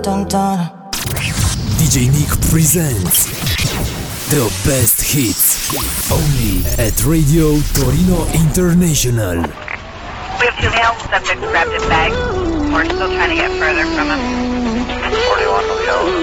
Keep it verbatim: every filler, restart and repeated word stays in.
Dun, dun. D J Nick presents the best hits only at Radio Torino International. We have two male subjects wrapped in bags. We're still trying to get further from them. forty-one will go.